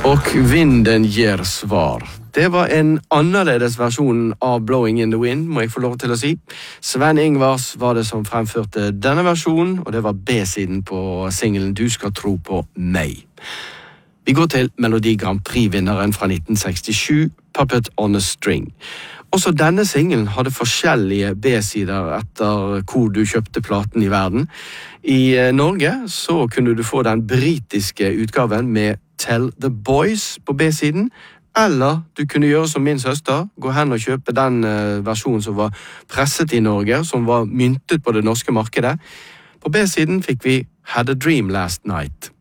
Och vinden ger svar. Det var en annerledes versjon av Blowing in the Wind, må jeg få lov til å si. Sven Ingvars var det som fremførte denne versjonen, og det var B-siden på singelen Du skal tro på meg. Vi går til Melodi Grand Prix-vinneren fra 1967, Puppet on a String. Også denne singelen hadde forskjellige B-sider etter hvor du kjøpte platen i verden. I Norge så kunne du få den britiske utgaven med Tell the Boys på B-siden, eller du kunne gjøre som min søster, gå hen og kjøpe den versjonen som var presset i Norge, som var myntet på det norske markedet. På B-siden fikk vi Had a Dream Last Night.